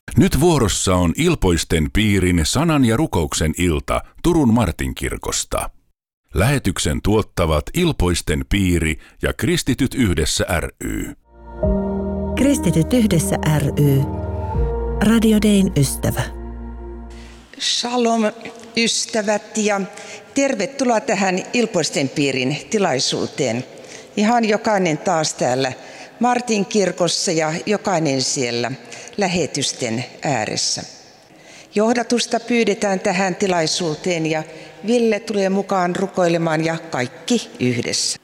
Nyt vuorossa on Ilpoisten piirin sanan ja rukouksen ilta Turun Martinkirkosta. Lähetyksen tuottavat Ilpoisten piiri ja Kristityt yhdessä ry. Kristityt yhdessä ry. Radio Dayn ystävä. Shalom ystävät ja tervetuloa tähän Ilpoisten piirin tilaisuuteen. Ihan jokainen taas täällä Martinkirkossa ja jokainen siellä lähetysten ääressä. Johdatusta pyydetään tähän tilaisuuteen ja Ville tulee mukaan rukoilemaan ja kaikki yhdessä.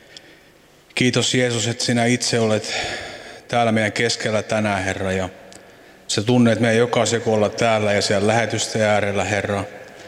Kiitos Jeesus, että sinä itse olet täällä meidän keskellä tänään, Herra. Ja sä tunnet meidän jokaisen, kun ollaan täällä ja siellä lähetysten äärellä, Herra.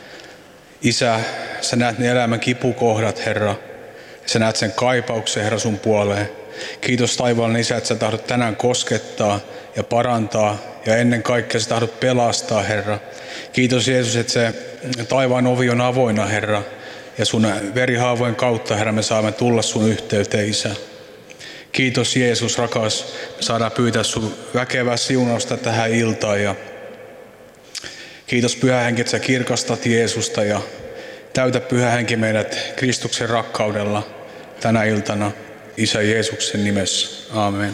Isä, sä näet ne elämän kipukohdat, Herra. Sä näet sen kaipauksen, Herra, sun puoleen. Kiitos taivaallinen Isä, että sä tahdot tänään koskettaa ja parantaa ja ennen kaikkea sä tahdot pelastaa, Herra. Kiitos Jeesus, että se taivaan ovi on avoinna, Herra. Ja sun verihaavojen kautta, Herra, me saamme tulla sun yhteyteen, Isä. Kiitos Jeesus, rakas. Me saadaan pyytää sun väkevää siunausta tähän iltaan. Ja kiitos Pyhä Henki, että sä kirkastat Jeesusta ja täytä Pyhä Henki meidät Kristuksen rakkaudella tänä iltana. Isä Jeesuksen nimessä. Aamen.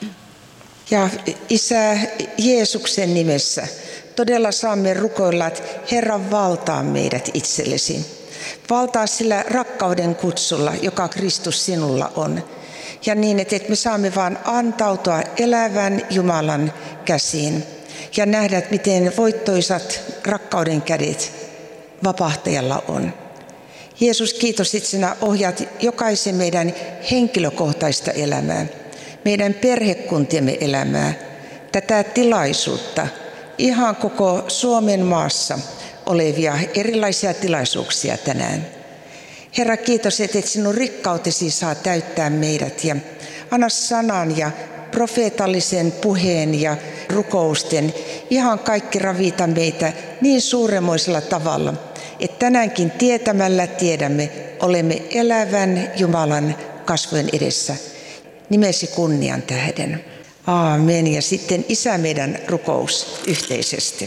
Ja Isä Jeesuksen nimessä todella saamme rukoilla, että Herra valtaa meidät itsellesi. Valtaa sillä rakkauden kutsulla, joka Kristus sinulla on. Ja niin, että me saamme vaan antautua elävän Jumalan käsiin ja nähdä, että miten voittoisat rakkauden kädet vapahtajalla on. Jeesus, kiitos, että sinä ohjaat jokaisen meidän henkilökohtaista elämää, meidän perhekuntiemme elämää, tätä tilaisuutta, ihan koko Suomen maassa olevia erilaisia tilaisuuksia tänään. Herra, kiitos, että sinun rikkautesi saa täyttää meidät ja anna sanan ja profeetallisen puheen ja rukousten ihan kaikki ravita meitä niin suuremmoisella tavalla, että tänäänkin tietämällä tiedämme, olemme elävän Jumalan kasvojen edessä. Nimesi kunnian tähden. Aamen. Ja sitten Isä meidän rukous yhteisesti.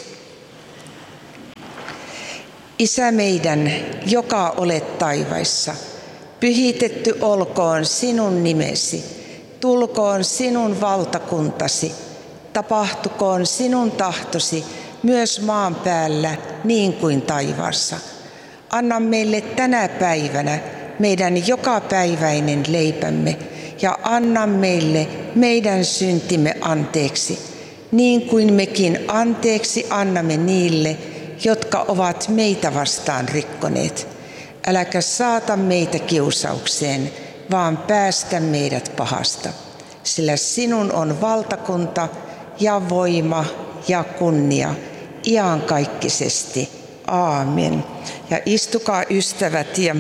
Isä meidän, joka olet taivaissa, pyhitetty olkoon sinun nimesi, tulkoon sinun valtakuntasi, tapahtukoon sinun tahtosi myös maan päällä niin kuin taivaassa. Anna meille tänä päivänä meidän jokapäiväinen leipämme ja anna meille meidän syntimme anteeksi, niin kuin mekin anteeksi annamme niille, jotka ovat meitä vastaan rikkoneet. Äläkä saata meitä kiusaukseen, vaan päästä meidät pahasta. Sillä sinun on valtakunta ja voima ja kunnia iankaikkisesti. Aamen. Ja istukaa ystävät. Ja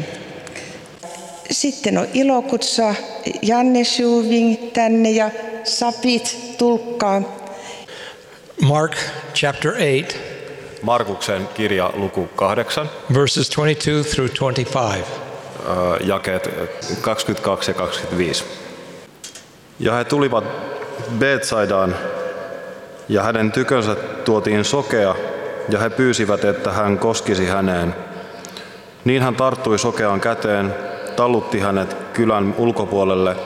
sitten on ilo kutsua Janne Schuving tänne ja Sapit tulkkaa. Mark chapter 8. Markuksen kirja luku 8. Verses 22 through 25. Jakeet 22 ja 25. Ja he tulivat Betsaidaan, ja hänen tykönsä tuotiin sokea, ja he pyysivät, että hän koskisi häneen. Niin hän tarttui sokeaan käteen, tallutti hänet kylän ulkopuolelle,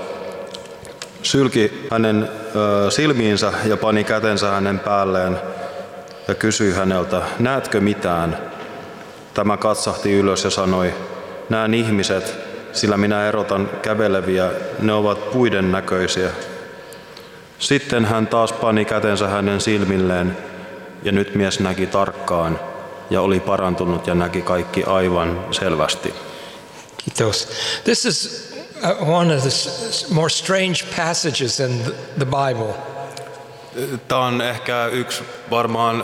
sylki hänen silmiinsä ja pani kätensä hänen päälleen ja kysyi häneltä, näetkö mitään? Tämä katsahti ylös ja sanoi, näen ihmiset, sillä minä erotan käveleviä, ne ovat puiden näköisiä. Sitten hän taas pani kätensä hänen silmilleen, ja nyt mies näki tarkkaan, ja oli parantunut ja näki kaikki aivan selvästi. Kiitos. This is one of the more strange passages in the Bible. Tämä on ehkä yksi varmaan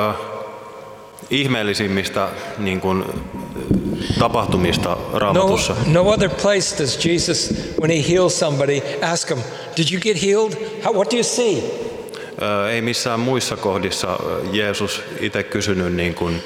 ihmeellisimmistä niin kuin, tapahtumista Raamatussa. No other place does Jesus, when he heals somebody, ask him, did you get healed? What do you see? Ei missään muissa kohdissa Jeesus itse kysynyt, niin kuin,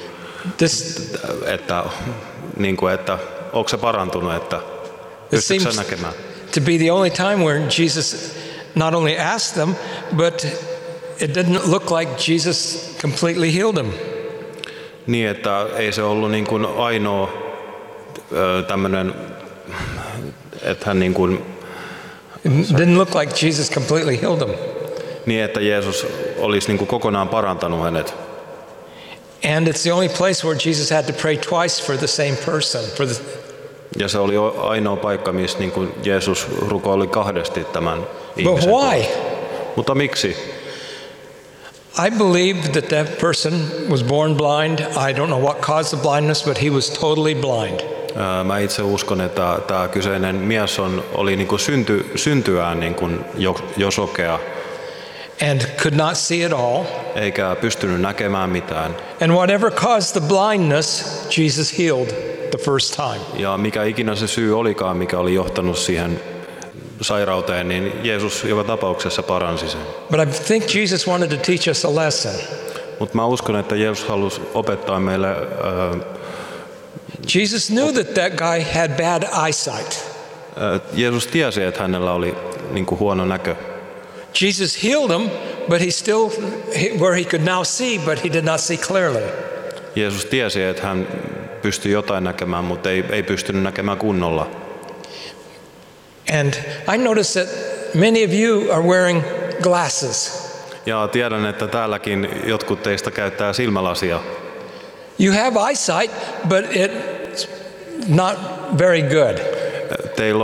että onko se parantunut, että pystytkö sä näkemään? To be the only time where Jesus not only asked them, but it didn't look like Jesus completely healed him. Niin, että ei se ollut niin kuin ainoa tämmöinen, että hän niin kuin, It didn't look like Jesus completely healed him. niin, että Jeesus olisi niin kuin kokonaan parantanut hänet. And it's the only place where Jesus had to pray twice for the same person. Ja se oli ainoa paikka, missä niin kuin Jeesus rukoili kahdesti tämän ihmisen. But why? Mutta miksi? I believe that person was born blind. I don't know what caused the blindness, but he was totally blind. Mä itse uskon, että tämä kyseinen mies oli niin kuin syntyään niin kuin jo sokea. And could not see at all. Eikä pystynyt näkemään mitään. And whatever caused the blindness, Jesus healed the first time. Ja mikä ikinä se syy olikaan, mikä oli johtanut siihen sairauteen, niin Jeesus joka tapauksessa paransi sen. But I think Jesus wanted to teach us a lesson. Mutta mä uskon, että Jeesus halusi opettaa meille. Jesus knew that guy had bad eyesight. Jeesus tiesi, että hänellä oli niin kuin huono näkö. Jesus healed him, but he still, where he could now see, but he did not see clearly. Jeesus tiesi, että hän pystyi jotain näkemään, mutta ei pystynyt näkemään kunnolla. And I noticed that many of you are wearing glasses. Ja tiedän, että täälläkin jotkut teistä käyttää silmälasia. You have eyesight, but it's not very good. Teillä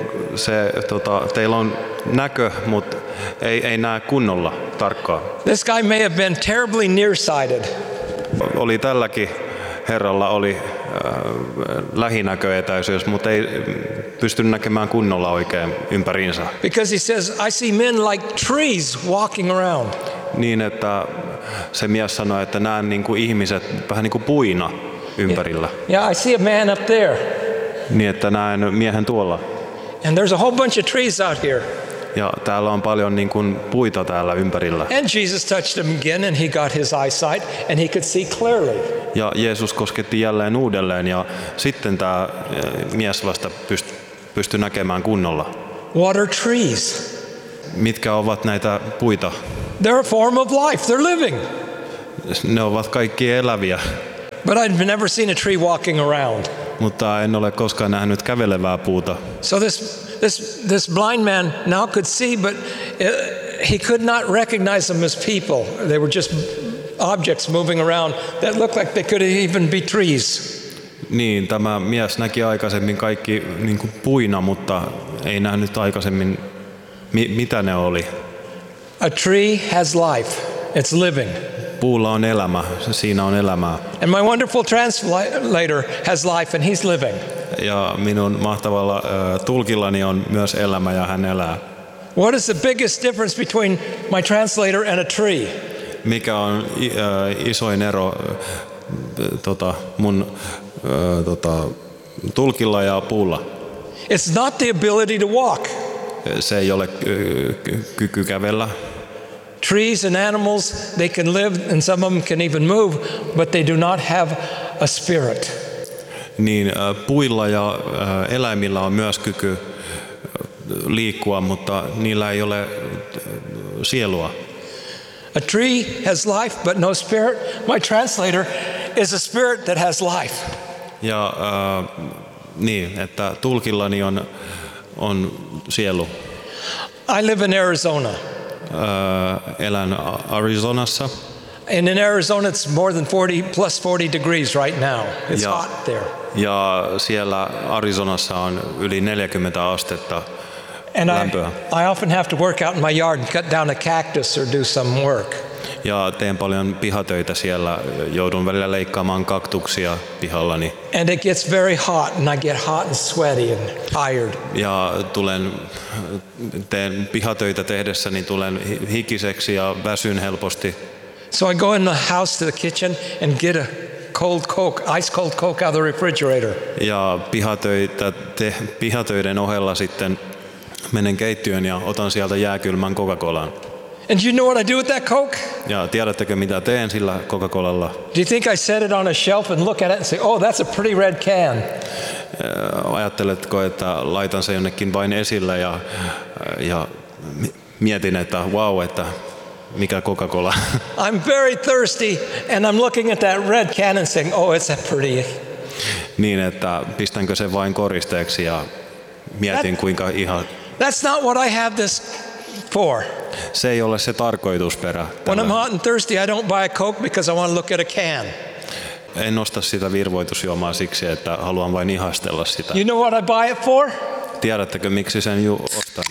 on näkö, mutta ei näe kunnolla tarkkaan. This guy may have been terribly nearsighted. Oli tälläkin herralla oli lähinäköetäisyys, mutta ei pystynyt näkemään kunnolla oikein ympäriinsä. Because he says, I see men like trees walking around. Niin, että se mies sanoi, että näen niin kuin ihmiset vähän niin kuin puina ympärillä. Yeah, I see a man up there. Niin, että näen miehen tuolla. And there's a whole bunch of trees out here. Ja täällä on paljon niin kuin puita täällä ympärillä. And Jesus touched him again and he got his eyesight and he could see clearly. Ja Jeesus kosketti jälleen uudelleen ja sitten tämä mies vasta pystyi näkemään kunnolla. What are trees? Mitkä ovat näitä puita? They're a form of life. They're living. Ne ovat kaikki eläviä. But I've never seen a tree walking around. Mutta en ole koskaan nähnyt kävelevää puuta. So this blind man now could see, but he could not recognize them as people. They were just objects moving around that looked like they could even be trees. Niin, tämä mies näki aikaisemmin kaikki niin kuin puina, mutta ei nähnyt aikaisemmin, mitä ne oli. A tree has life. It's living. Puulla on elämä, siinä on elämää. And my wonderful translator has life and he's living. Ja minun mahtavalla tulkillani on myös elämä ja hän elää. What is the biggest difference between my translator and a tree? Mikä on isoin ero mun tulkilla ja puulla? It's not the ability to walk. Se ei ole kyky kävellä. Trees and animals, they can live and some of them can even move, but they do not have a spirit. Niin puilla ja eläimillä on myös kyky liikkua, mutta niillä ei ole sielua. A tree has life but no spirit. My translator is a spirit that has life. Ja niin, että tulkillani on sielu. I live in Arizona. Elän Arizonassa. And in Arizona it's more than 40 degrees right now. It's hot there. Ja siellä Arizonassa on yli 40 astetta lämpöä. I often have to work out in my yard and cut down a cactus or do some work. Ja teen paljon pihatöitä siellä. Joudun välillä leikkaamaan kaktuksia pihallani. And it gets very hot and I get hot and sweaty and tired. Ja teen pihatöitä tehdessäni tulen hikiseksi ja väsyn helposti. So I go in the house to the kitchen and get a cold Coke, ice cold Coke out of the refrigerator. Ja pihatöiden ohella sitten menen keittiöön ja otan sieltä jääkylmän Coca-Colan. And you know what I do with that Coke? Ja tiedättekö mitä teen sillä Coca-Colalla? Do you think I set it on a shelf and look at it and say, oh, that's a pretty red can? Ajatteletko, että laitan sen jonnekin vain esille ja mietin, että wow, että Mikä Coca-Cola? I'm very thirsty and I'm looking at that red can and saying, oh, it's that pretty. Niin, että pistänkö sen vain koristeeksi ja mietin kuinka ihan... That's not what I have this for. Se ei ole se tarkoitusperä. When I'm hot and thirsty, I don't buy a Coke because I want to look at a can. En osta sitä virvoitusjuomaa siksi, että haluan vain ihastella sitä. You know what I buy it for? Tiedättekö, miksi sen ostan?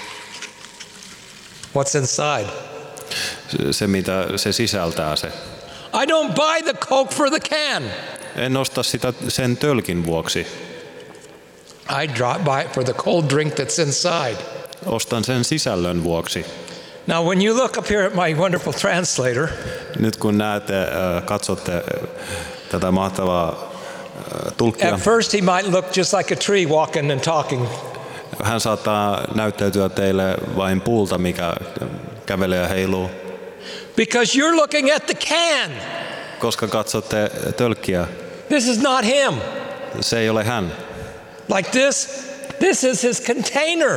What's inside? Se, mitä se sisältää se. I don't buy the Coke for the can. En osta sitä sen tölkin vuoksi. I buy it for the cold drink that's inside. Ostan sen sisällön vuoksi. Now, when you look up here at my wonderful translator, Nyt kun katsotte tätä mahtavaa tulkkia, at first he might look just like a tree walking and talking. hän saattaa näyttäytyä teille vain puulta, mikä kävelee ja heiluu. Because you're looking at the can. Koska katsotte tölkkiä, This is not him. se ei ole hän. Like this is his container.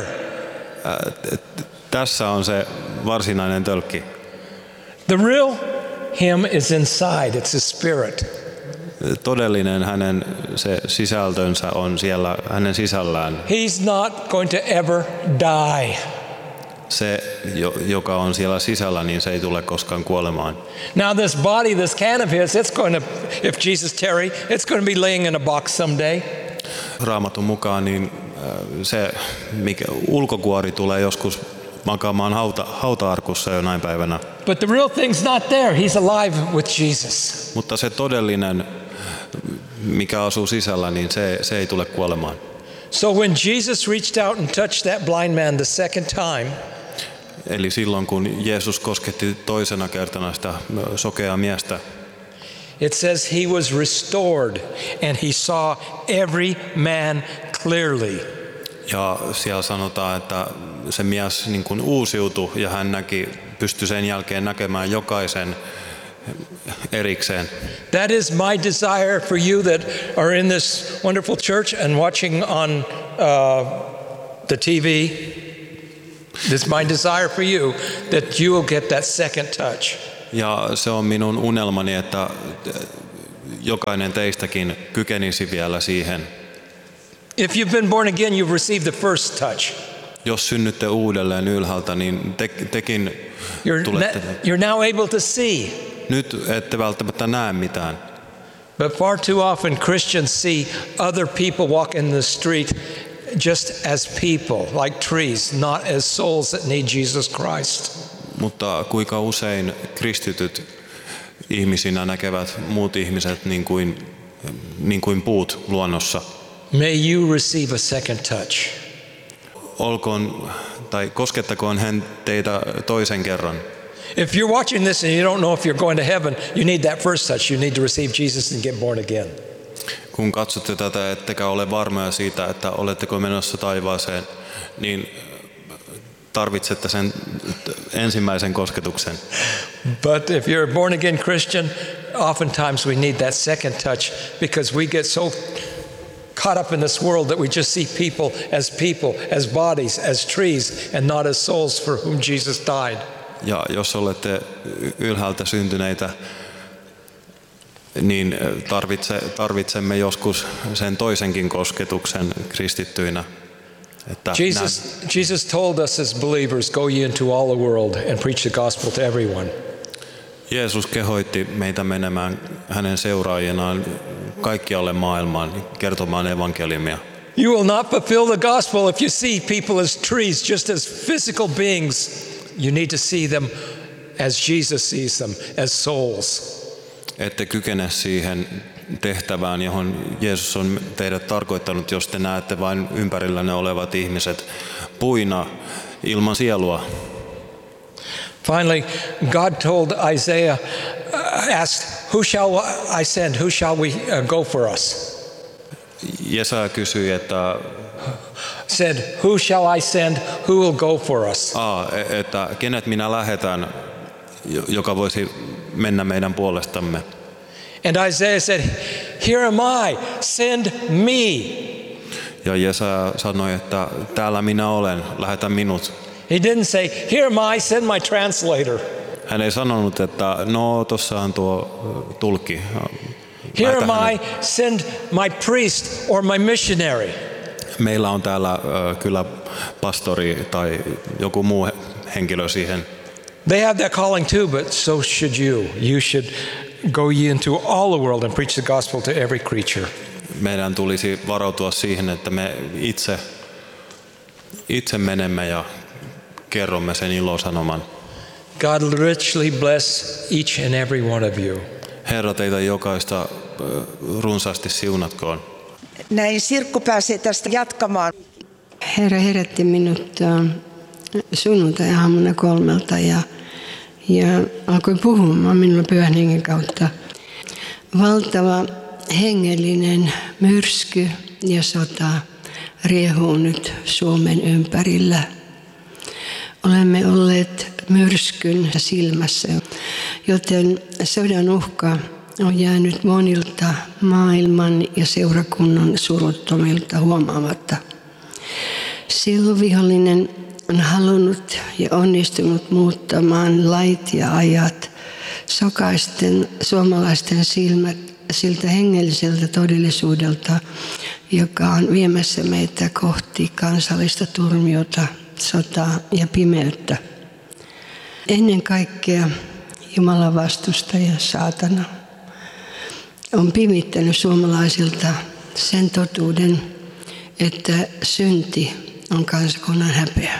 Tässä on se varsinainen tölkki. The real him is inside. It's his spirit. Todellinen hänen se sisältönsä on siellä hänen sisällään. He's not going to ever die. Se, joka on siellä sisällä, niin se ei tule koskaan kuolemaan. Now this body, this can of his, it's going to, if Jesus tarry, it's going to be laying in a box someday. Raamatun mukaan niin se mikä ulkokuori tulee joskus makaamaan hauta-arkussa jonain päivänä. But the real thing's not there. He's alive with Jesus. Mutta se todellinen, mikä asuu sisällä, niin se ei tule kuolemaan. So when Jesus reached out and touched that blind man the second time, Eli silloin kun Jeesus kosketti toisena kertana sitä sokeaa miestä, it says he was restored and he saw every man clearly. ja siellä sanotaan, että se mies niin kuin uusiutui ja hän pystyi sen jälkeen näkemään jokaisen erikseen. That is my desire for you that are in this wonderful church and watching on the TV. This is my desire for you that you will get that second touch. Ja se on minun unelmani, että jokainen teistäkin kykenisi vielä siihen. If you've been born again, you've received the first touch. Jos synnytte uudelleen ylhäältä, niin tekin tulette. You're now able to see. Nyt ette välttämättä näe mitään. But far too often Christians see other people walk in the street just as people, like trees, not as souls that need Jesus Christ. Mutta kuinka usein kristityt ihmisinä näkevät muut ihmiset niin kuin puut luonnossa. May you receive a second touch. Olkoon tai koskettakoon hän teitä toisen kerran. If you're watching this and you don't know if you're going to heaven, you need that first touch. You need to receive Jesus and get born again. Kun katsotte tätä, ettekä ole varmoja siitä, että oletteko menossa taivaaseen, niin tarvitsette sen ensimmäisen kosketuksen. But if you're a born again Christian, oftentimes we need that second touch because we get so caught up in this world that we just see people, as bodies, as trees, and not as souls for whom Jesus died. Ja jos olette ylhäältä syntyneitä, niin tarvitsemme joskus sen toisenkin kosketuksen kristittyinä. Että Jesus told us as believers, go ye into all the world and preach the gospel to everyone. Jeesus kehoitti meitä menemään hänen seuraajinaan kaikkialle maailmaan kertomaan evankeliumia. You will not fulfill the gospel if you see people as trees, just as physical beings. You need to see them as Jesus sees them, as souls. Ette kykene siihen tehtävään, johon Jeesus on teidät tarkoittanut, jos te näette vain ympärillänne olevat ihmiset puina ilman sielua. Finally, God told Isaiah, asked, who shall I send? Who shall we go for us? Jesaja kysyi, että said, who shall I send? Who will go for us? Että kenet minä lähetän, joka voisi mennä meidän puolestamme. And Isaiah said, here am I, send me. Ja Jesaja sanoi, että täällä minä olen, lähetä minut. He didn't say, here am I, send my translator. Hän ei sanonut, että no tossahan tuo tulkki. Here am I, send my priest or my missionary. Meillä on täällä kyllä pastori tai joku muu henkilö siihen. They have that calling too, but so should you. You should go ye into all the world and preach the gospel to every creature. Meidän tulisi varautua siihen, että me itse menemme ja kerromme sen ilosanoman. God richly bless each and every one of you. Herra, teitä jokaista runsaasti siunatkoon. Näin Sirkku pääsee tästä jatkamaan. Herra herätti minut sunnuntai-aamuna 3 ja alkoi puhumaan minulle Pyhän Hengen kautta. Valtava hengellinen myrsky ja sota riehuu nyt Suomen ympärillä. Olemme olleet myrskyn silmässä, joten sodan uhka on jäänyt monilta maailman ja seurakunnan suruttomilta huomaamatta. Silloin vihollinen on halunnut ja onnistunut muuttamaan lait ja ajat, sokaisten suomalaisten silmät siltä hengelliseltä todellisuudelta, joka on viemässä meitä kohti kansallista turmiota, sotaa ja pimeyttä. Ennen kaikkea Jumalan vastustaja saatana on pimittänyt suomalaisilta sen totuuden, että synti on kansakunnan häpeä.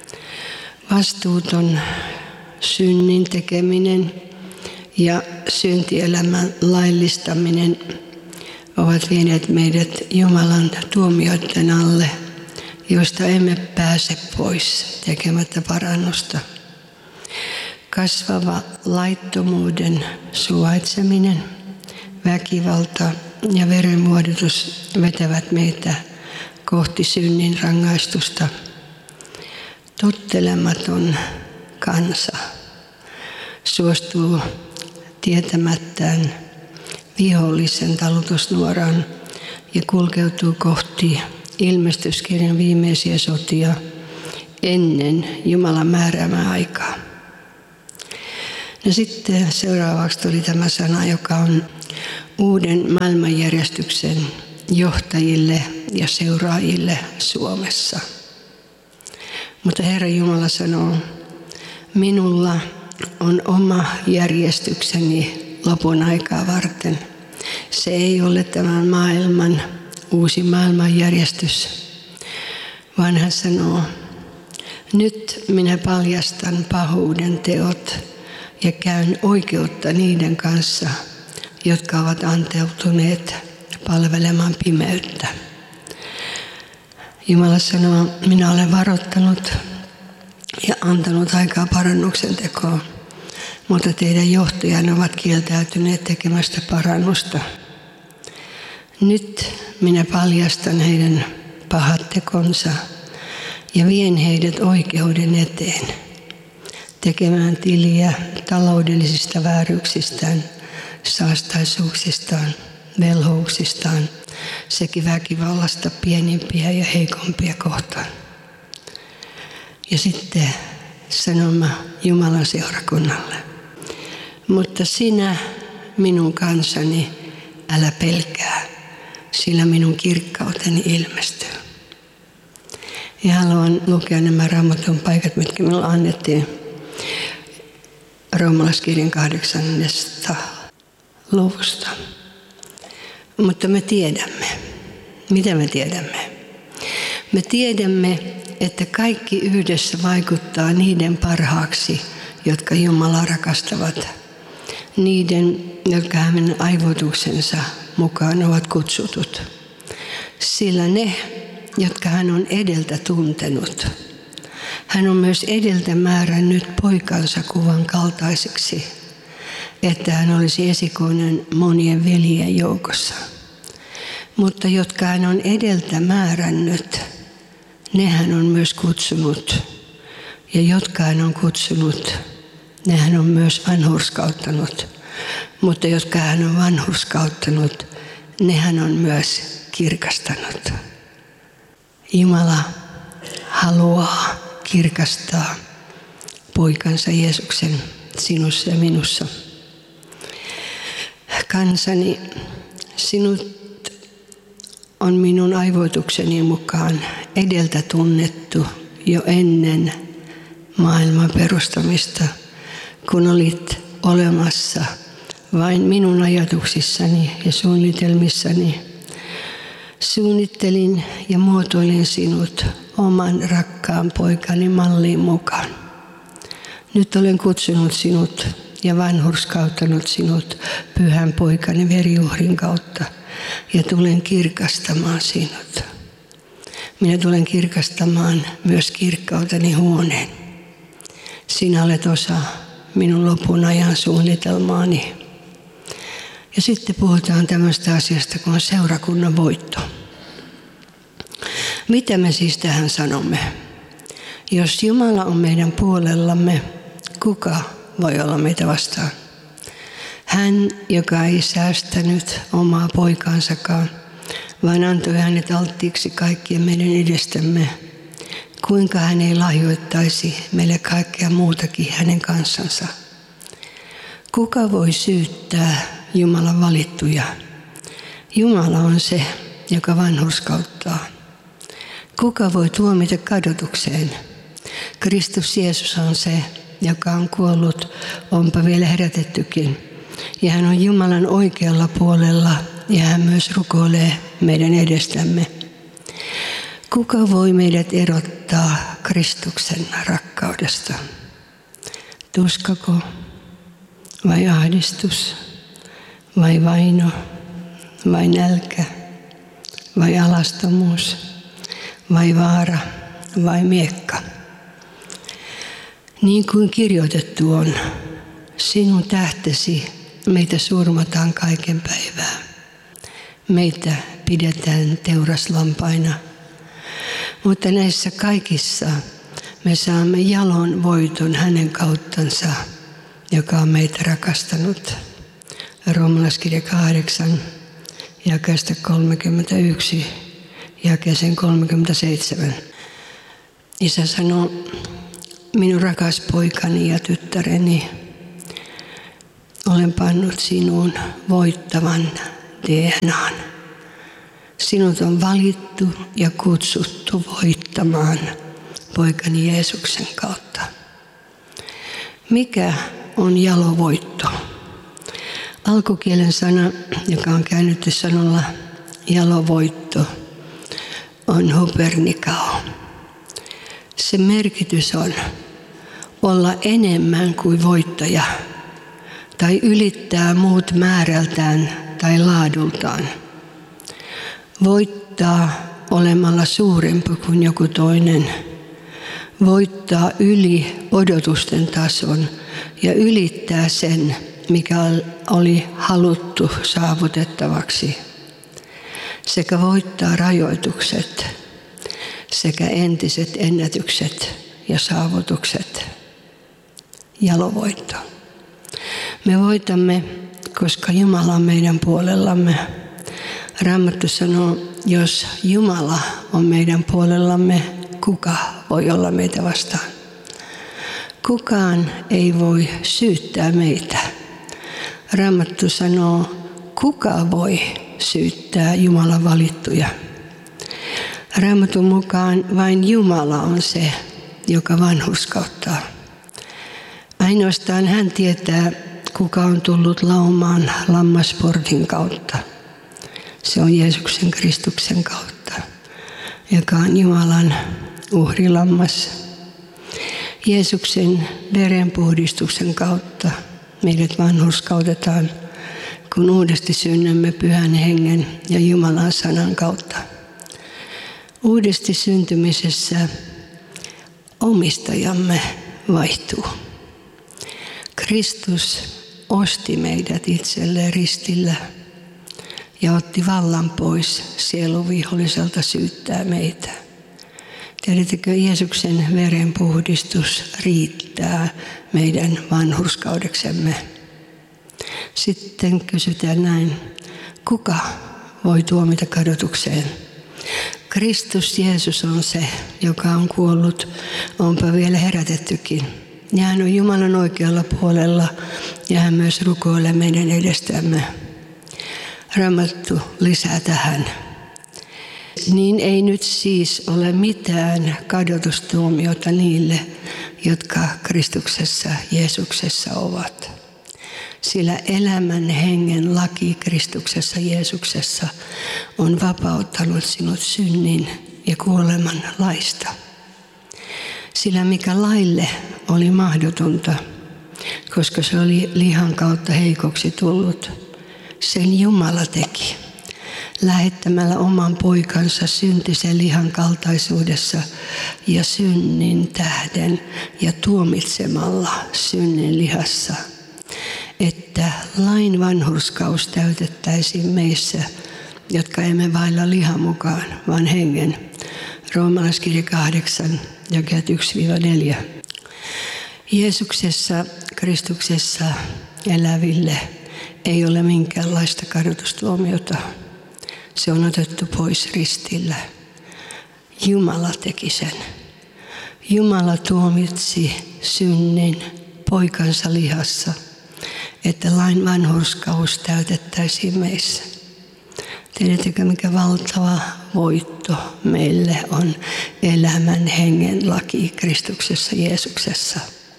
Vastuuton synnin tekeminen ja syntielämän laillistaminen ovat vieneet meidät Jumalan tuomioiden alle, joista emme pääse pois tekemättä parannusta. Kasvava laittomuuden suvaitseminen, väkivalta ja verenvuodatus vetävät meitä kohti synnin rangaistusta. Tottelematon kansa suostuu tietämättään vihollisen talutusnuoraan ja kulkeutuu kohti ilmestyskirjan viimeisiä sotia ennen Jumalan määräämää aikaa. No sitten seuraavaksi tuli tämä sana, joka on uuden maailmanjärjestyksen johtajille ja seuraajille Suomessa. Mutta Herra Jumala sanoo, minulla on oma järjestykseni lopun aikaa varten. Se ei ole tämän maailman uusi maailmanjärjestys, vaan hän sanoo, nyt minä paljastan pahuuden teot ja käyn oikeutta niiden kanssa, jotka ovat anteutuneet palvelemaan pimeyttä. Jumala sanoo, minä olen varoittanut ja antanut aikaa parannuksen tekoon, mutta teidän johtajanne ovat kieltäytyneet tekemästä parannusta. Nyt minä paljastan heidän pahat tekonsa ja vien heidät oikeuden eteen, tekemään tiliä taloudellisista vääryyksistään, saastaisuuksistaan, velhouksistaan sekä väkivallasta pienimpiä ja heikompia kohtaan. Ja sitten sanoma Jumalan seurakunnalle. Mutta sinä, minun kansani, älä pelkää, sillä minun kirkkauteni ilmestyy. Ja haluan lukea nämä Raamatun paikat, mitkä minulle annettiin Roomalaiskirjan 8. luvusta. Mutta me tiedämme. Mitä me tiedämme? Me tiedämme, että kaikki yhdessä vaikuttaa niiden parhaaksi, jotka Jumalaa rakastavat. Niiden, jotka hänen aivoituksensa mukaan ovat kutsutut. Sillä ne, jotka hän on edeltä tuntenut, hän on myös edeltä määrännyt poikansa kuvan kaltaiseksi, että hän olisi esikoinen monien veljien joukossa. Mutta jotka hän on edeltä määrännyt, ne hän on myös kutsunut. Ja jotka hän on kutsunut, ne hän on myös vanhurskauttanut. Mutta jotka hän on vanhurskauttanut, ne hän on myös kirkastanut. Jumala haluaa kirkastaa poikansa Jeesuksen sinussa ja minussa. Kansani, sinut on minun aivoitukseni mukaan edeltä tunnettu jo ennen maailman perustamista, kun olit olemassa vain minun ajatuksissani ja suunnitelmissani. Suunnittelin ja muotoilin sinut oman rakkaan poikani malliin mukaan. Nyt olen kutsunut sinut ja vanhurskauttanut sinut pyhän poikani veriuhrin kautta ja tulen kirkastamaan sinut. Minä tulen kirkastamaan myös kirkkauteni huoneen. Sinä olet osa minun lopun ajan suunnitelmaani. Ja sitten puhutaan tämmöistä asiasta kuin seurakunnan voitto. Mitä me siis tähän sanomme? Jos Jumala on meidän puolellamme, kuka voi olla meitä vastaan? Hän, joka ei säästänyt omaa poikaansakaan, vaan antoi hänet alttiiksi kaikkien meidän edestämme. Kuinka hän ei lahjoittaisi meille kaikkea muutakin hänen kanssansa? Kuka voi syyttää Jumalan valittuja? Jumala on se, joka vanhurskauttaa. Kuka voi tuomita kadotukseen? Kristus Jeesus on se, joka on kuollut, onpa vielä herätettykin. Ja hän on Jumalan oikealla puolella ja hän myös rukoilee meidän edestämme. Kuka voi meidät erottaa Kristuksen rakkaudesta? Tuskako vai ahdistus vai vaino vai nälkä vai alastomuus vai vaara vai miekka? Niin kuin kirjoitettu on, sinun tähtesi meitä surmataan kaiken päivää. Meitä pidetään teuraslampaina. Mutta näissä kaikissa me saamme jalon voiton hänen kauttansa, joka on meitä rakastanut. Roomalaiskirja 8, jakeesta 31, jakeeseen 37. Isä sanoo, minun rakas poikani ja tyttäreni, olen pannut sinuun voittavan DNAn. Sinut on valittu ja kutsuttu voittamaan poikani Jeesuksen kautta. Mikä on jalovoitto? Alkukielen sana, joka on käännetty sanalla jalovoitto, on hupernikao. Se merkitys on olla enemmän kuin voittaja tai ylittää muut määrältään tai laadultaan. Voittaa olemalla suurempi kuin joku toinen. Voittaa yli odotusten tason ja ylittää sen, mikä oli haluttu saavutettavaksi. Sekä voittaa rajoitukset sekä entiset ennätykset ja saavutukset. Jalovoitto. Me voitamme, koska Jumala on meidän puolellamme. Raamattu sanoo, jos Jumala on meidän puolellamme, kuka voi olla meitä vastaan? Kukaan ei voi syyttää meitä. Raamattu sanoo, kuka voi syyttää Jumalan valittuja? Raamatun mukaan vain Jumala on se, joka vanhurskauttaa. Ainoastaan hän tietää, kuka on tullut laumaan lammasportin kautta. Se on Jeesuksen Kristuksen kautta, joka on Jumalan uhrilammas. Jeesuksen verenpuhdistuksen kautta meidät vanhurskautetaan, kun uudesti synnymme Pyhän Hengen ja Jumalan sanan kautta. Uudesti syntymisessä omistajamme vaihtuu. Kristus osti meidät itselleen ristillä ja otti vallan pois sieluviholliselta syyttää meitä. Tiedättekö, Jeesuksen verenpuhdistus riittää meidän vanhurskaudeksemme. Sitten kysytään näin, kuka voi tuomita kadotukseen? Kristus Jeesus on se, joka on kuollut, onpa vielä herätettykin. Ja hän on Jumalan oikealla puolella ja hän myös rukoilee meidän edestämme. Raamattu lisää tähän. Niin ei nyt siis ole mitään kadotustuomiota niille, jotka Kristuksessa Jeesuksessa ovat. Sillä elämän hengen laki Kristuksessa Jeesuksessa on vapauttanut sinut synnin ja kuoleman laista. Sillä mikä laille oli mahdotonta, koska se oli lihan kautta heikoksi tullut, sen Jumala teki, lähettämällä oman poikansa syntisen lihan kaltaisuudessa ja synnin tähden ja tuomitsemalla synnin lihassa, että lain vanhurskaus täytettäisiin meissä, jotka emme vailla lihan mukaan, vaan hengen. Roomalaiskirja 8, jakeet 1-4. Jeesuksessa, Kristuksessa eläville ei ole minkäänlaista kadotustuomiota. Se on otettu pois ristillä. Jumala teki sen. Jumala tuomitsi synnin poikansa lihassa, että lain vanhurskaus täytettäisiin meissä. Tiedättekö, mikä valtava voitto meille on elämän hengen laki Kristuksessa Jeesuksessa.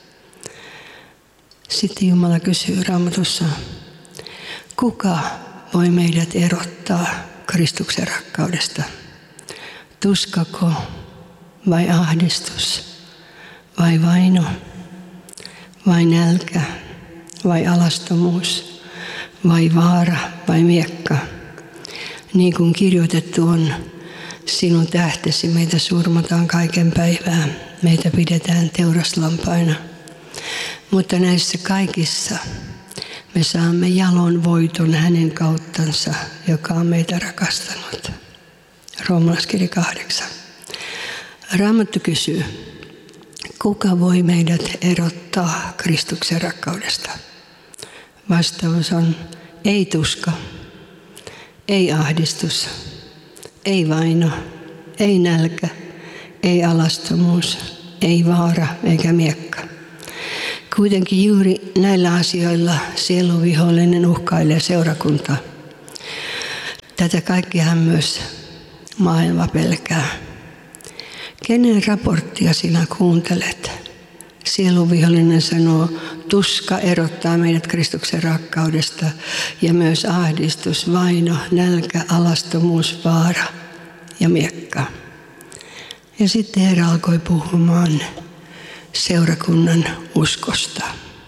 Sitten Jumala kysyy Raamatussa, kuka voi meidät erottaa Kristuksen rakkaudesta? Tuskako vai ahdistus vai vaino vai nälkä vai alastomuus vai vaara vai miekka? Niin kuin kirjoitettu on, sinun tähtesi meitä surmataan kaiken päivää, meitä pidetään teuraslampaina. Mutta näissä kaikissa me saamme jalon voiton hänen kauttansa, joka on meitä rakastanut. Roomalaiskirja 8. Raamattu kysyy, kuka voi meidät erottaa Kristuksen rakkaudesta? Vastaus on, ei tuska, ei ahdistus, ei vaino, ei nälkä, ei alastomuus, ei vaara eikä miekka. Kuitenkin juuri näillä asioilla sieluvihollinen uhkailee seurakuntaa. Tätä kaikkihan myös maailma pelkää. Kenen raporttia sinä kuuntelet? Sieluvihollinen sanoo, tuska erottaa meidät Kristuksen rakkaudesta ja myös ahdistus, vaino, nälkä, alastomuus, vaara ja miekka. Ja sitten Herra alkoi puhumaan seurakunnan uskosta.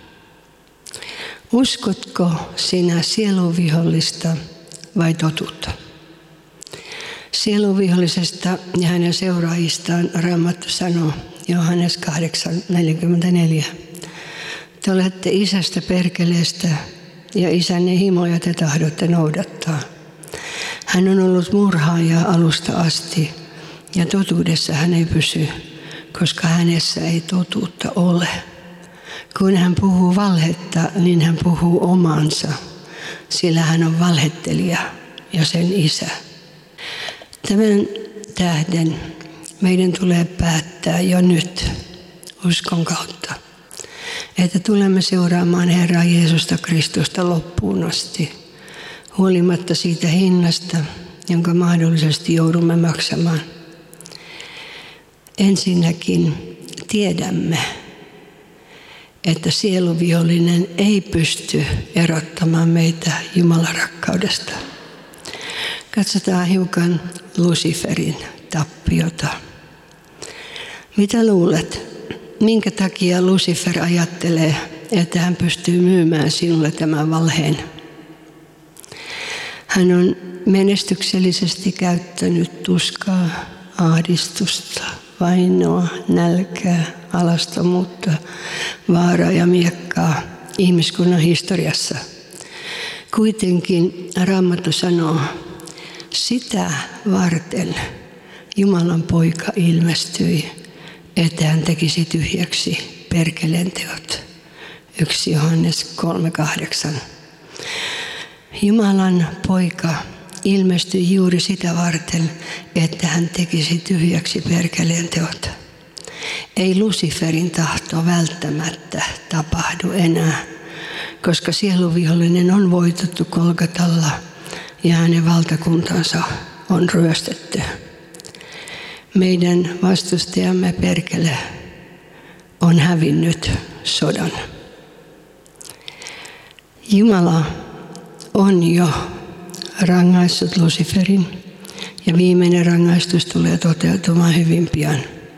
Uskotko sinä sieluvihollista vai totuutta? Sieluvihollisesta ja hänen seuraajistaan Raamattu sanoo, Johannes 8:44. Te olette isästä perkeleestä ja isänne himoja te tahdotte noudattaa. Hän on ollut murhaaja alusta asti ja totuudessa hän ei pysy, koska hänessä ei totuutta ole. Kun hän puhuu valhetta, niin hän puhuu omansa, sillä hän on valhettelija ja sen isä. Tämän tähden meidän tulee päättää jo nyt uskon kautta, että tulemme seuraamaan Herraa Jeesusta Kristusta loppuun asti, huolimatta siitä hinnasta, jonka mahdollisesti joudumme maksamaan. Ensinnäkin tiedämme, että sieluvihollinen ei pysty erottamaan meitä Jumalan rakkaudesta. Katsotaan hiukan Luciferin tappiota. Mitä luulet, minkä takia Lucifer ajattelee, että hän pystyy myymään sinulle tämän valheen? Hän on menestyksellisesti käyttänyt tuskaa, ahdistusta, vainoa, nälkää, alastomuutta, vaaraa ja miekkaa ihmiskunnan historiassa. Kuitenkin Raamattu sanoo, sitä varten Jumalan poika ilmestyi, että hän tekisi tyhjäksi perkeleen teot. 1 Johannes 3:8. Jumalan poika ilmestyi juuri sitä varten, että hän tekisi tyhjäksi perkeleen teot. Ei Luciferin tahto välttämättä tapahdu enää, koska sieluvihollinen on voitettu Golgatalla ja hänen valtakuntansa on ryöstetty. Meidän vastustajamme perkele on hävinnyt sodan. Jumala on jo rangaissut Luciferin ja viimeinen rangaistus tulee toteutumaan hyvin pian.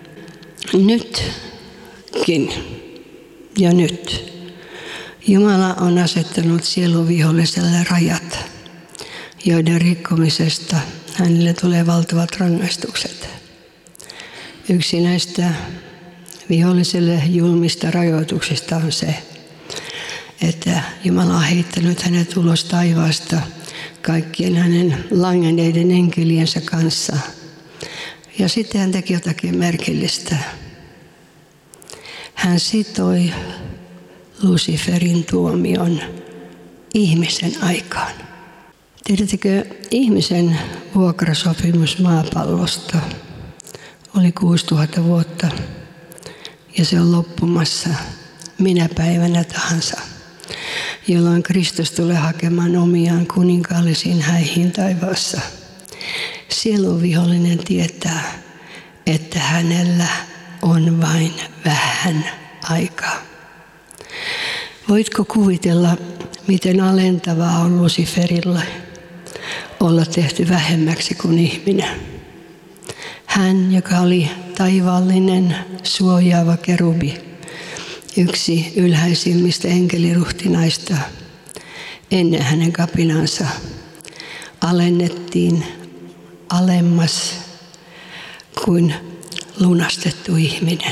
Nytkin ja nyt Jumala on asettanut sieluviholliselle rajat, joiden rikkomisesta hänelle tulee valtavat rangaistukset. Yksi näistä viholliselle julmista rajoituksista on se, että Jumala on heittänyt hänet ulos taivaasta kaikkien hänen langenneiden enkeliensä kanssa. Ja sitten hän teki jotakin merkillistä. Hän sitoi Luciferin tuomion ihmisen aikaan. Tiedättekö, ihmisen vuokrasopimus maapallosta oli 6000 vuotta ja se on loppumassa minä päivänä tahansa, jolloin Kristus tulee hakemaan omiaan kuninkaallisiin häihin taivaassa. Sieluvihollinen tietää, että hänellä on vain vähän aikaa. Voitko kuvitella, miten alentavaa on Luciferilla olla tehty vähemmäksi kuin ihminen? Hän, joka oli taivaallinen suojaava kerubi, yksi ylhäisimmistä enkeliruhtinaista, ennen hänen kapinansa alennettiin alemmas kuin lunastettu ihminen.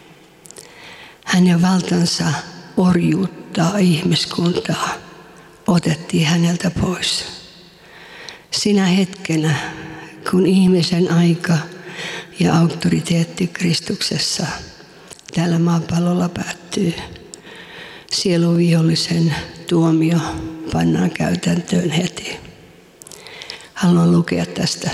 Hänen valtansa orjuuttaa ihmiskuntaa otettiin häneltä pois. Sinä hetkenä, kun ihmisen aika ja auktoriteetti Kristuksessa täällä maapallolla päättyy, sieluvihollisen tuomio pannaan käytäntöön heti. Haluan lukea tästä.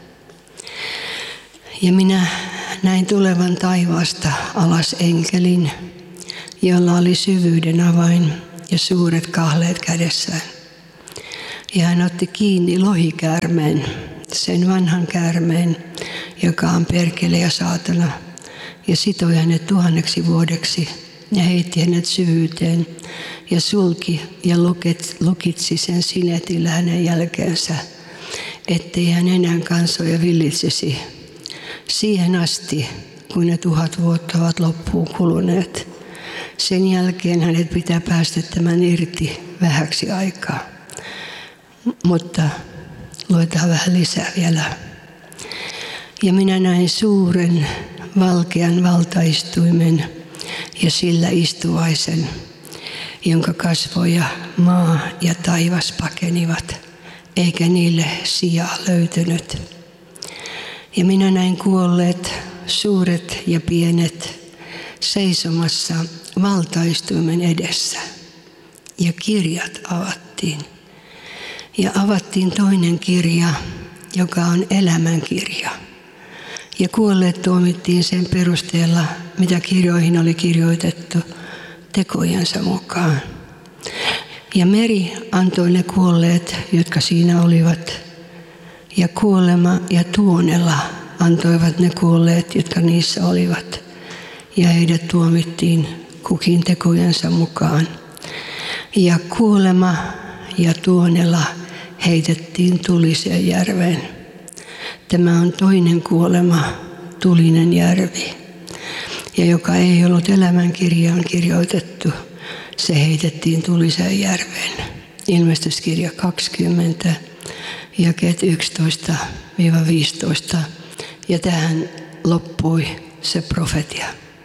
Ja minä näin tulevan taivaasta alas enkelin, jolla oli syvyyden avain ja suuret kahleet kädessään. Ja hän otti kiinni lohikäärmeen, sen vanhan käärmeen, joka on perkele ja saatana, ja sitoi hänet 1000 vuodeksi ja heitti hänet syvyyteen ja sulki ja lukitsi sen sinetillä hänen jälkeensä, ettei hän enää kansoja villitsisi siihen asti, kun ne 1000 vuotta ovat loppuun kuluneet. Sen jälkeen hänet pitää päästettämään irti vähäksi aikaa. Mutta luetaan vähän lisää vielä. Ja minä näin suuren valkean valtaistuimen ja sillä istuvaisen, jonka kasvoja maa ja taivas pakenivat, eikä niille sijaa löytynyt. Ja minä näin kuolleet, suuret ja pienet, seisomassa valtaistuimen edessä. Ja kirjat avattiin. Ja avattiin toinen kirja, joka on elämänkirja. Ja kuolleet tuomittiin sen perusteella, mitä kirjoihin oli kirjoitettu tekojensa mukaan. Ja meri antoi ne kuolleet, jotka siinä olivat. Ja kuolema ja tuonela antoivat ne kuolleet, jotka niissä olivat. Ja heidät tuomittiin kukin tekojensa mukaan. Ja kuolema ja tuonela heitettiin tuliseen järveen. Tämä on toinen kuolema, tulinen järvi. Ja joka ei ollut elämänkirjaan kirjoitettu, se heitettiin tuliseen järveen. Ilmestyskirja 20, jakeet 11-15. Ja tähän loppui se profetia.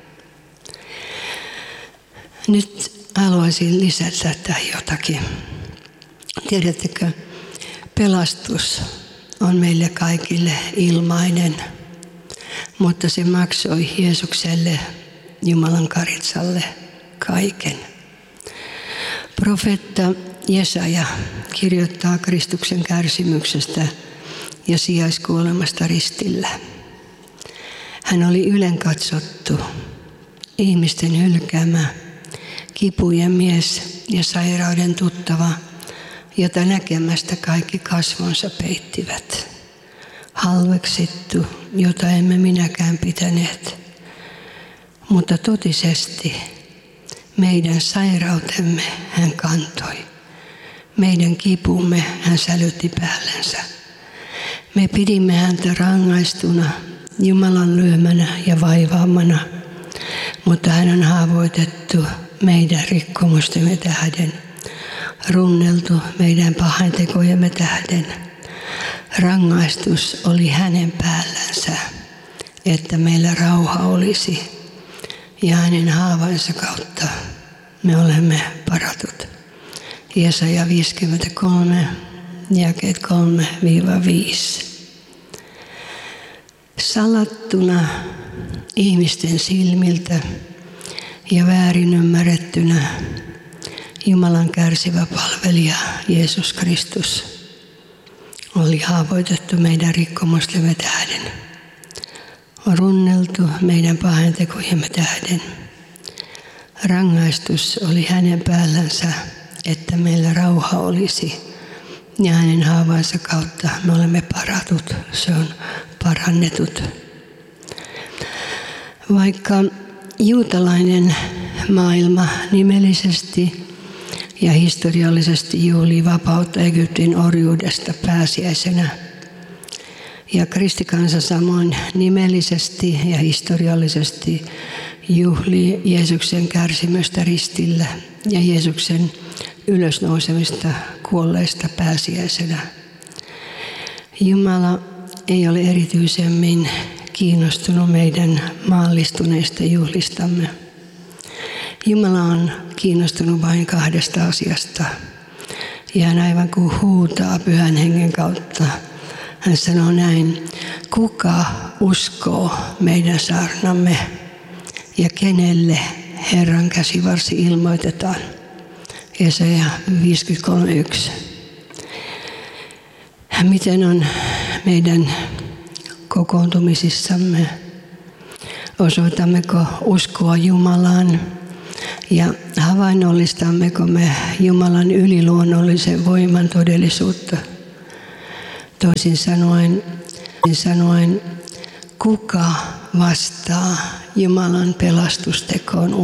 Nyt haluaisin lisätä tähän jotakin. Tiedättekö, pelastus on meille kaikille ilmainen, mutta se maksoi Jeesukselle, Jumalan karitsalle, kaiken. Profeetta Jesaja kirjoittaa Kristuksen kärsimyksestä ja sijaiskuolemasta ristillä. Hän oli ylenkatsottu, ihmisten hylkäämä, kipujen mies ja sairauden tuttava, jota näkemästä kaikki kasvonsa peittivät. Halveksittu, jota emme minäkään pitäneet. Mutta totisesti meidän sairautemme hän kantoi. Meidän kipumme hän sälytti päällensä. Me pidimme häntä rangaistuna, Jumalan lyömänä ja vaivaamana, mutta hän on haavoitettu meidän rikkomustemme tähden, runneltu meidän pahantekojemme tähden. Rangaistus oli hänen päällänsä, että meillä rauha olisi, ja hänen haavansa kautta me olemme paratut. Jesaja 53, jakeet 3-5. Salattuna ihmisten silmiltä ja väärin ymmärrettynä Jumalan kärsivä palvelija Jeesus Kristus oli haavoitettu meidän rikkomustemme tähden, runneltu meidän pahantekojemme tähden. Rangaistus oli hänen päällänsä, että meillä rauha olisi, ja hänen haavansa kautta me olemme paratut, se on parannetut. Vaikka juutalainen maailma nimellisesti ja historiallisesti juhlii vapautta Egyptin orjuudesta pääsiäisenä, ja kristikansa samoin nimellisesti ja historiallisesti juhlii Jeesuksen kärsimystä ristillä ja Jeesuksen ylösnousemista kuolleista pääsiäisenä. Jumala ei ole erityisemmin kiinnostunut meidän maallistuneista juhlistamme. Jumala on kiinnostunut vain 2 asiasta. Ja hän aivan kuin huutaa Pyhän Hengen kautta. Hän sanoo näin: kuka uskoo meidän saarnamme ja kenelle Herran käsivarsi ilmoitetaan? Jesaja 53:1. Miten on meidän kokoontumisissamme? Osoitammeko uskoa Jumalaan ja havainnollistammeko me Jumalan yliluonnollisen voiman todellisuutta? Toisin sanoen, kuka vastaa Jumalan pelastustekoon